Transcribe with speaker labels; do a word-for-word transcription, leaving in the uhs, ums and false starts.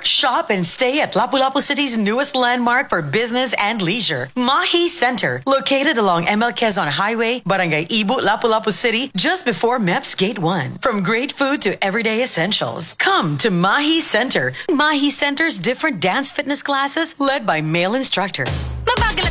Speaker 1: work, shop, and stay at Lapu-Lapu City's newest landmark for business and leisure, Mahi Center, located along M L Quezon Highway, Barangay Ibu, Lapu-Lapu City, just before M E P S Gate one. From great food to everyday essentials, come to Mahi Center. Mahi Center's different dance fitness classes led by male instructors.
Speaker 2: Mabagal at